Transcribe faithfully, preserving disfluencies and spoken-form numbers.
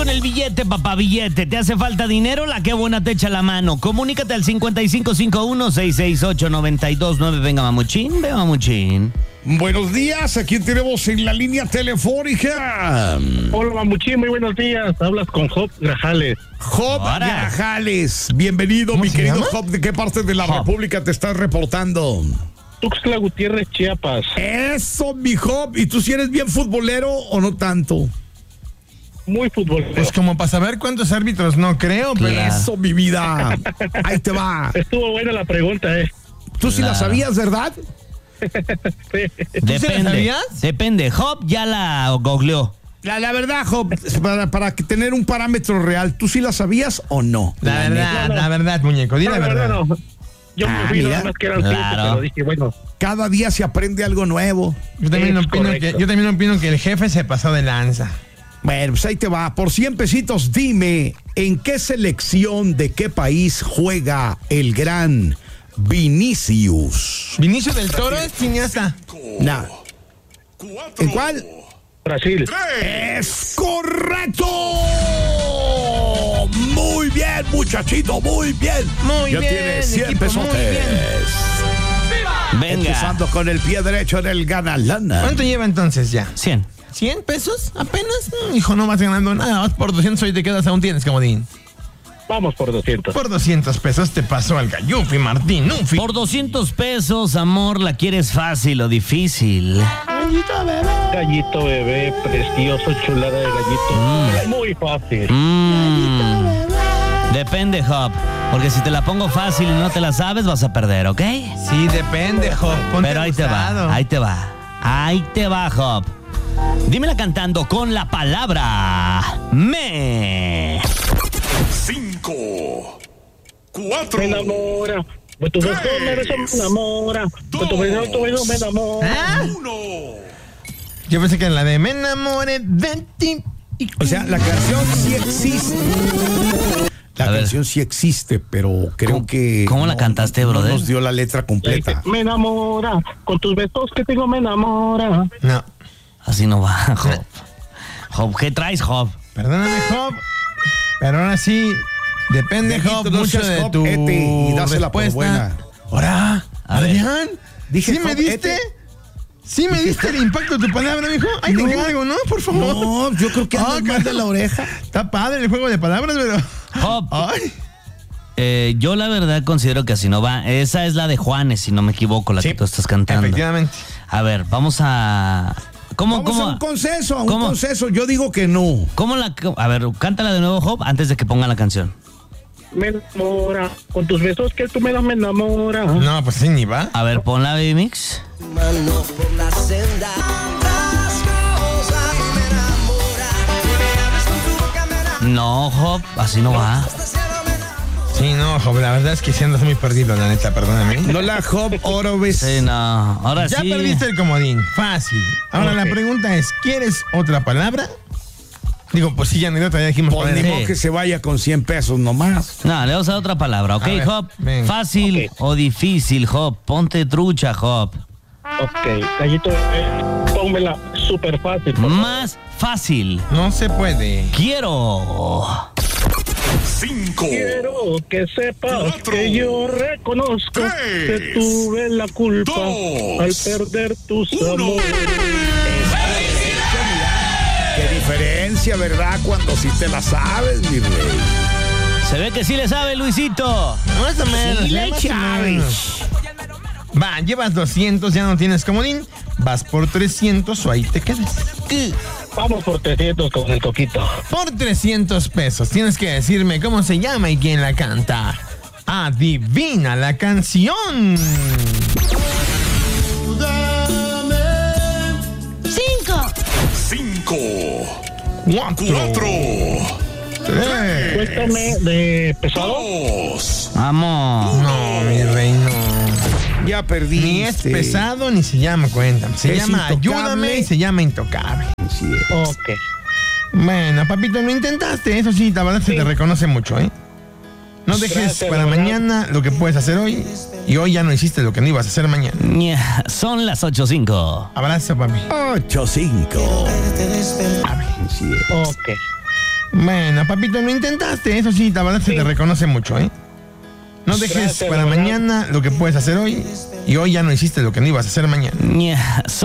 con el billete, papá, billete. ¿Te hace falta dinero? La que buena te echa la mano. Comunícate al cincuenta y cinco cincuenta y uno, seiscientos sesenta y ocho, noventa y dos nueve. Venga, mamuchín, ve, mamuchín. Buenos días, aquí tenemos en la línea telefónica. Hola, Mamuchín, muy buenos días. Hablas con Job Grajales. Job Ahora. Grajales, bienvenido, mi querido Job. ¿De qué parte de la Job. República te estás reportando? Tuxtla Gutiérrez, Chiapas. Eso, mi Job. ¿Y tú si eres bien futbolero o no tanto? Muy futbolero. Pues como para saber cuántos árbitros, no creo, pero... Claro. Eso, mi vida. Ahí te va. Estuvo buena la pregunta, ¿eh? Tú sí la Claro. sabías, ¿verdad? Sí. ¿Tú sí la Depende. sabías? Depende. Job ya la googleó. La, la verdad, Job, para, para que tener un parámetro real, ¿tú sí la sabías o no? La verdad, no, no. la verdad, muñeco, di la No, no, verdad. no, no. Yo Ah, me fui mira. nada más que eran Claro. cinco, pero dije, bueno, Cada día se aprende algo nuevo. Yo también, Es opino que, correcto. yo también opino que el jefe se pasó de lanza. Bueno, pues ahí te va. Por cien pesitos, dime, ¿en qué selección de qué país juega el gran Vinicius? Vinicio del Toro es cineasta. Nah. ¿En cuál? Brasil. ¡Es correcto! Muy bien, muchachito, muy bien. Muy ya bien, tiene cien equipo, muy pesotes. bien. Venga. Empezando con el pie derecho en el gana lana. ¿Cuánto lleva entonces ya? cien. ¿cien pesos? ¿Apenas? Mm, hijo, no vas ganando nada. Vas por doscientos, hoy te quedas, aún tienes, comodín. Vamos por doscientos. Por doscientos pesos te pasó al Gallufi, Martín, Ufi. Por doscientos pesos, amor, ¿la quieres fácil o difícil? Gallito bebé, precioso, chulada de gallito. Muy fácil. Mm. Depende, Job. Porque si te la pongo fácil y no te la sabes, vas a perder, ¿ok? Sí, depende, Job. Ponte Pero ahí te abusado. va, ahí te va. Ahí te va, Job. Dímela cantando con la palabra me. Cinco, cuatro, Me enamora. Pues tu beso me beso, me enamora. Pues tu beso, tu beso me enamora. ¿Ah? uno. Yo pensé que en la de me enamoré de ti. y- O sea, la canción sí existe. La A ver. canción sí existe, pero creo ¿Cómo- que... cómo la cantaste, brother? No nos dio la letra completa. Me enamora. Con tus besos que tengo me enamora. No. Así no va, Job. Job, ¿qué traes, Job? Perdóname, Job. Pero ahora sí, depende, Viejito, Job, no mucho seas de Job, tu ete, y dásela por respuesta. buena. Ahora, A ver. Adrián, Dije, ¿sí me Job, diste? ete. ¿Sí me diste el impacto de tu palabra, mijo? Ahí te No. encargo, ¿no? Por favor. No, yo creo que andas Ah, mal de la oreja. Está padre el juego de palabras, pero... Job, Ay. eh, yo la verdad considero que así no va. Esa es la de Juanes, si no me equivoco, la Sí, que tú estás cantando. efectivamente. A ver, vamos a... ¿Cómo, Vamos cómo? a un consenso, a un ¿Cómo? consenso. Yo digo que no. ¿Cómo la... A ver, cántala de nuevo, Job, antes de que pongan la canción. Me enamora. Con tus besos que tú me das me enamora. No, pues sí, ni va. A ver, pon la Baby Mix. Mano por la senda. Tantas cosas me enamoran. Me hablas con tu boca, me enamoras. No, Job, así no va. Hasta el cielo me enamoras. Sí, no, Job, la verdad es que sí andas muy perdido, la neta, perdóname. No la Job Oroves. Sí, no. Ahora Ya sí. perdiste el comodín, fácil. Ahora Ok. la pregunta es, ¿quieres otra palabra? Digo, pues sí, ya ni otra, ya dijimos. Pues poner- ni modo que se vaya con cien pesos nomás. No, le vamos a dar otra palabra, ¿ok, A ver, Job? venga. Fácil Ok. o difícil, Job. Ponte trucha, Job. Ok, gallito bebé, pónmela súper fácil. por favor. Más fácil. No se puede. Quiero. Cinco, Quiero que sepas Cuatro. que yo reconozco Tres. que tuve la culpa Dos. al perder tus uno. amores. Qué diferencia, ¿verdad? Cuando sí te la sabes, mi rey. Se ve que sí le sabe, Luisito. Más o menos. Sí, ¿eh? le Más o sabes. menos. Va, llevas doscientos, ya no tienes comodín. Vas por trescientos o ahí te quedas. Vamos por trescientos con el coquito. Por trescientos pesos tienes que decirme cómo se llama y quién la canta. Adivina la canción. Cinco. cinco, Cuatro. cuatro, Tres. Cuéntame de pesado. dos, Vamos. No, mi reino. Ya perdiste. Ni es pesado ni se llama Cuéntame. Se Es llama intocable. Ayúdame y se llama Intocable. Sí, Ok. Bueno, papito, lo intentaste. Eso sí, la verdad se te reconoce mucho, ¿eh? No dejes Gracias, para de verdad. mañana lo que puedes hacer hoy. Y hoy ya no hiciste lo que no ibas a hacer mañana. Ña, son las ocho cinco. Abrazo, papi. ocho cinco. A ver. Sí, Ok. Bueno, papito, lo intentaste. Eso sí, la verdad se Sí. te reconoce mucho, ¿eh? No dejes Gracias, para la verdad. mañana lo que puedes hacer hoy. Y hoy ya no hiciste lo que no ibas a hacer mañana. Yeah.